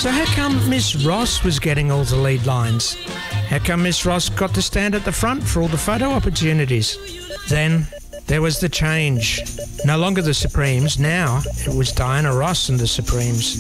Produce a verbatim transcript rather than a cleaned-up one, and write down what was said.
So how come Miss Ross was getting all the lead lines? How come Miss Ross got to stand at the front for all the photo opportunities? Then there was the change. No longer the Supremes, now it was Diana Ross and the Supremes.